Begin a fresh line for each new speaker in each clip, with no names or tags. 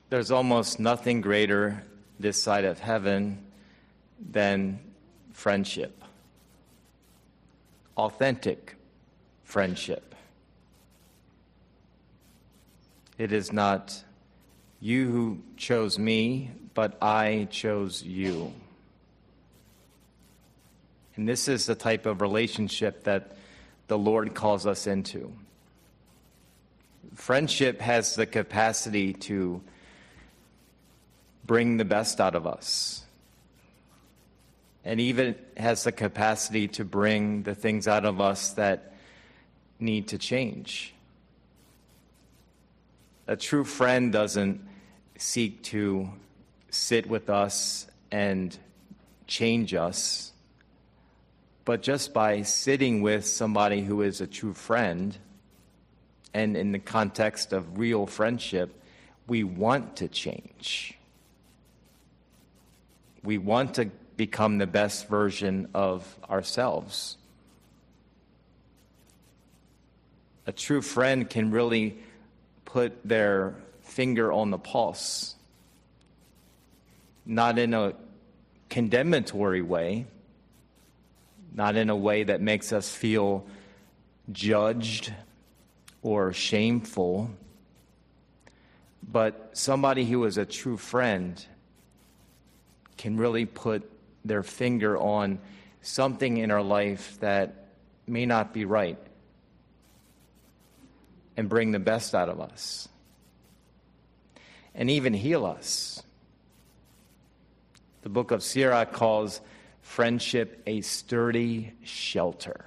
There's almost nothing greater this side of heaven than friendship. Authentic friendship. It is not you who chose me, but I chose you. And this is the type of relationship that the Lord calls us into. Friendship has the capacity to bring the best out of us, and even has the capacity to bring the things out of us that need to change. A true friend doesn't seek to sit with us and change us, but just by sitting with somebody who is a true friend, and in the context of real friendship, we want to change. We want to become the best version of ourselves. A true friend can really put their finger on the pulse, not in a condemnatory way, not in a way that makes us feel judged or shameful, but somebody who is a true friend can really put their finger on something in our life that may not be right and bring the best out of us and even heal us. The book of Sirach calls friendship a sturdy shelter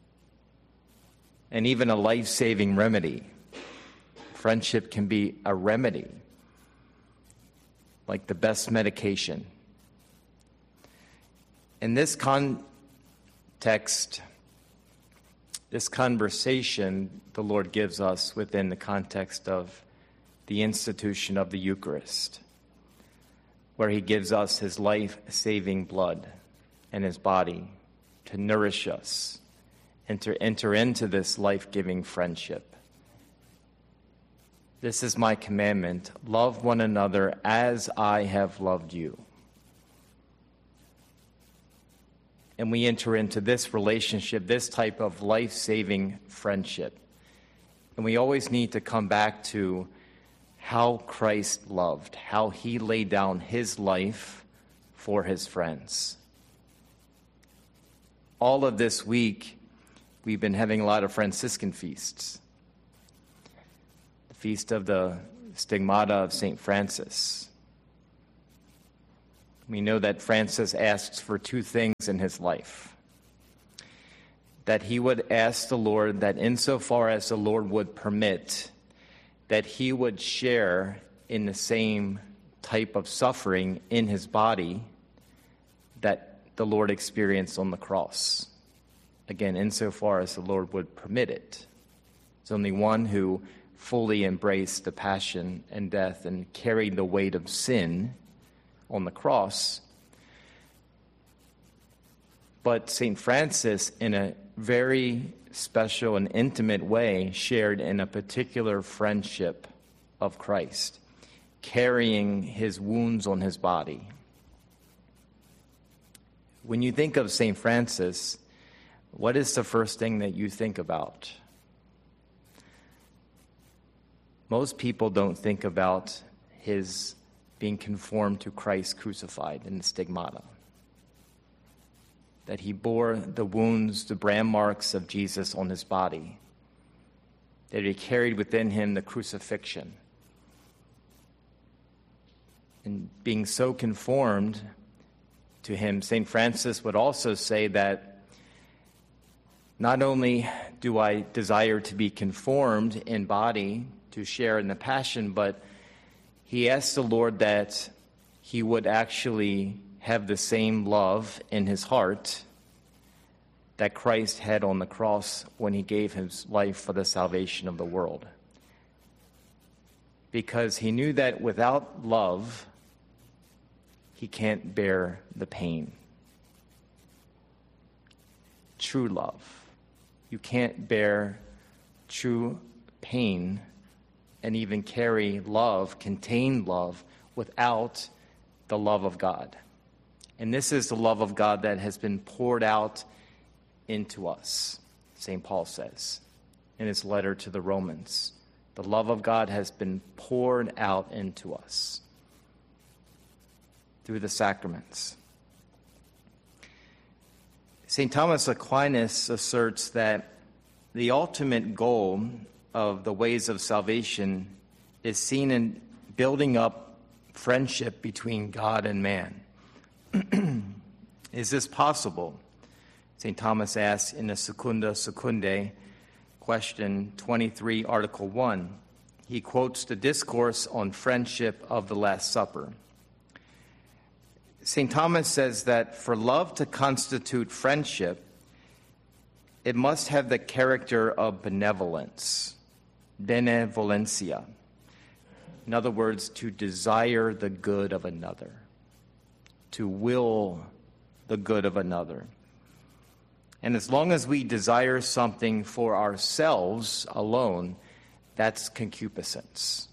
and even a life-saving remedy. Friendship can be a remedy, like the best medication. In this context, this conversation the Lord gives us within the context of the institution of the Eucharist, where he gives us his life-saving blood and his body to nourish us and to enter into this life-giving friendship. This is my commandment: love one another as I have loved you. And we enter into this relationship, this type of life-saving friendship. And we always need to come back to how Christ loved, how he laid down his life for his friends. All of this week, we've been having a lot of Franciscan feasts. The feast of the Stigmata of St. Francis. We know that Francis asks for two things in his life. That he would ask the Lord that insofar as the Lord would permit, that he would share in the same type of suffering in his body that the Lord experienced on the cross. Again, insofar as the Lord would permit it. There's only one who fully embraced the passion and death and carried the weight of sin on the cross. But St. Francis, in a very special and intimate way, shared in a particular friendship of Christ, carrying his wounds on his body. When you think of St. Francis, what is the first thing that you think about? Most people don't think about his being conformed to Christ crucified in the stigmata. That he bore the wounds, the brand marks of Jesus on his body. That he carried within him the crucifixion. And being so conformed to him, St. Francis would also say that not only do I desire to be conformed in body to share in the passion, but he asked the Lord that he would actually have the same love in his heart that Christ had on the cross when he gave his life for the salvation of the world. Because he knew that without love, he can't bear the pain. True love. You can't bear true pain and even carry love, contain love, without the love of God. And this is the love of God that has been poured out into us, St. Paul says in his letter to the Romans. The love of God has been poured out into us through the sacraments. St. Thomas Aquinas asserts that the ultimate goal of the ways of salvation is seen in building up friendship between God and man. Is this possible? St. Thomas asks in the Secunda Secundae, question 23, Article 1. He quotes the discourse on friendship of the Last Supper. St. Thomas says that for love to constitute friendship, it must have the character of benevolence, benevolencia. In other words, to desire the good of another, to will the good of another. And as long as we desire something for ourselves alone, that's concupiscence.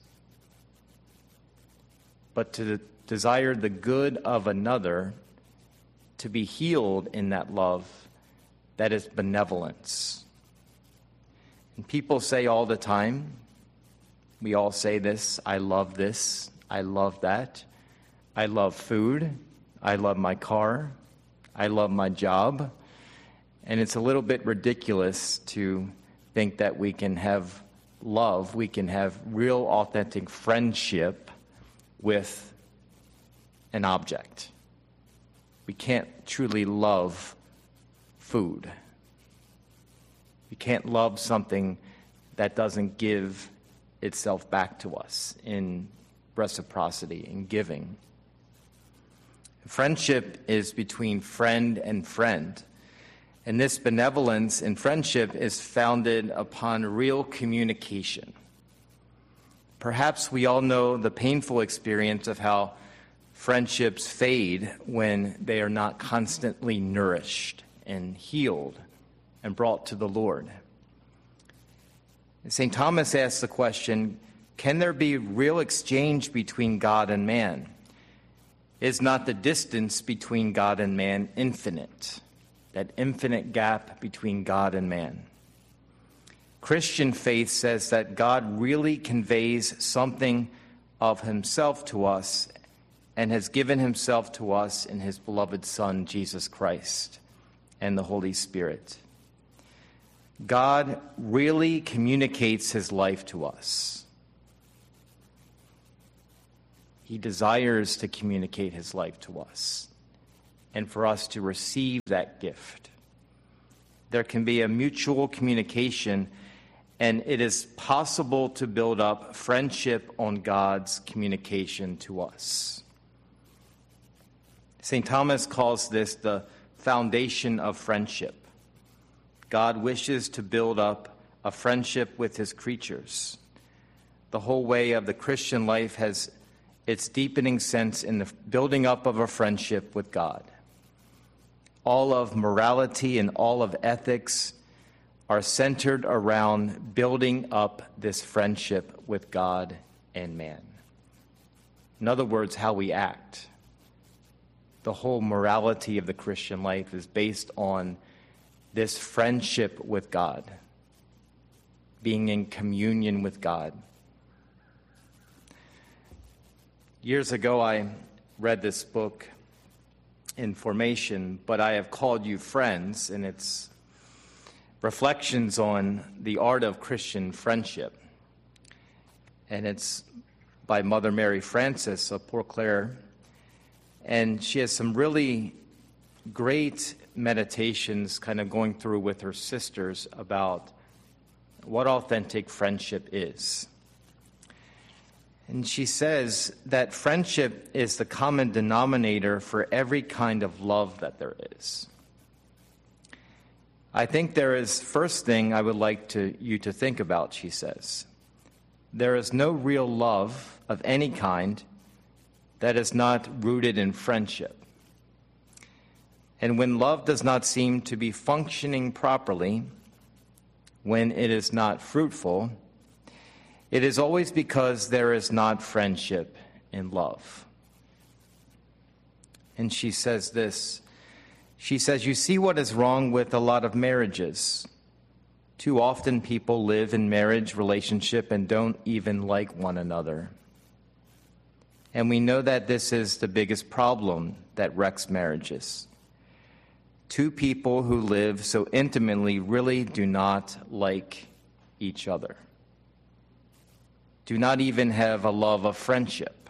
But to desire the good of another, to be healed in that love, that is benevolence. And people say all the time, we all say this, I love that, I love food, I love my car, I love my job. And it's a little bit ridiculous to think that we can have love, we can have real authentic friendship with an object. We can't truly love food. We can't love something that doesn't give itself back to us in reciprocity, in giving. Friendship is between friend and friend. And this benevolence in friendship is founded upon real communication. Perhaps we all know the painful experience of how friendships fade when they are not constantly nourished and healed and brought to the Lord. St. Thomas asks the question, can there be real exchange between God and man? Is not the distance between God and man infinite? That infinite gap between God and man. Christian faith says that God really conveys something of himself to us and has given himself to us in his beloved Son, Jesus Christ, and the Holy Spirit. God really communicates his life to us. He desires to communicate his life to us, and for us to receive that gift. There can be a mutual communication, and it is possible to build up friendship on God's communication to us. St. Thomas calls this the foundation of friendship. God wishes to build up a friendship with his creatures. The whole way of the Christian life has its deepening sense in the building up of a friendship with God. All of morality and all of ethics are centered around building up this friendship with God and man. In other words, how we act. The whole morality of the Christian life is based on this friendship with God, being in communion with God. Years ago, I read this book in formation, But I Have Called You Friends, and it's reflections on the art of Christian friendship. And it's by Mother Mary Frances of Port Clare. And she has some really great meditations kind of going through with her sisters about what authentic friendship is. And she says that friendship is the common denominator for every kind of love that there is. I think there is, first thing I would like you to think about, she says. There is no real love of any kind that is not rooted in friendship. And when love does not seem to be functioning properly, when it is not fruitful, It is always because there is not friendship in love. And she says this. She says, you see what is wrong with a lot of marriages. Too often people live in marriage relationship and don't even like one another. And we know that this is the biggest problem that wrecks marriages. Two people who live so intimately really do not like each other. Do not even have a love of friendship.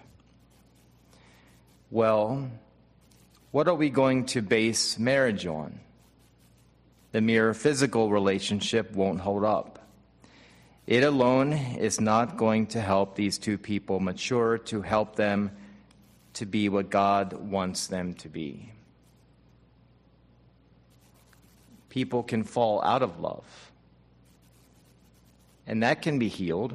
Well, what are we going to base marriage on? The mere physical relationship won't hold up. It alone is not going to help these two people mature, to help them to be what God wants them to be. People can fall out of love, and that can be healed.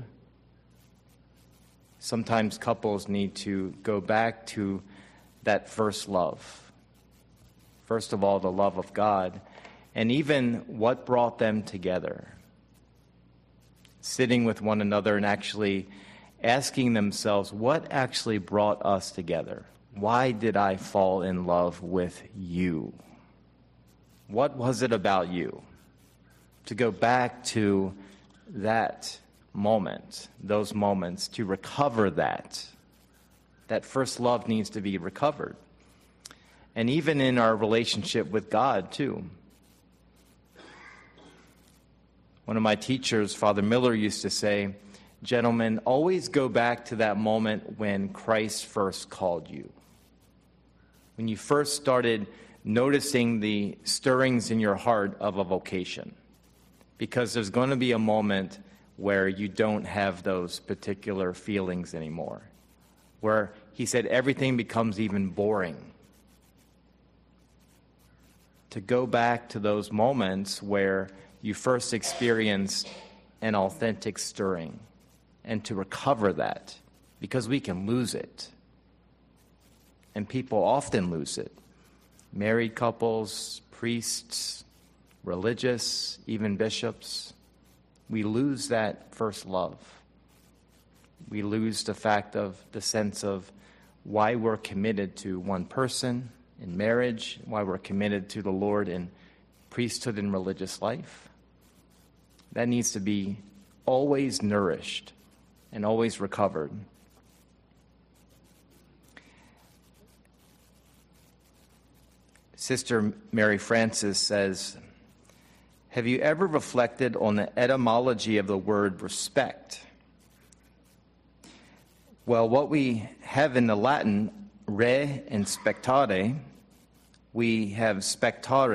Sometimes couples need to go back to that first love. First of all, the love of God, and even what brought them together. Sitting with one another and actually asking themselves, what actually brought us together? Why did I fall in love with you? What was it about you? To go back to that moment, those moments, to recover that. That first love needs to be recovered. And even in our relationship with God, too. One of my teachers, Father Miller, used to say, gentlemen, always go back to that moment when Christ first called you. When you first started noticing the stirrings in your heart of a vocation. Because there's going to be a moment where you don't have those particular feelings anymore. Where he said everything becomes even boring. To go back to those moments where you first experienced an authentic stirring, and to recover that, because we can lose it. And people often lose it. Married couples, priests, religious, even bishops, we lose that first love. We lose the fact of the sense of why we're committed to one person in marriage, why we're committed to the Lord in priesthood and religious life. That needs to be always nourished and always recovered. Sister Mary Frances says, have you ever reflected on the etymology of the word respect? Well, what we have in the Latin, re and spectare, we have spectare,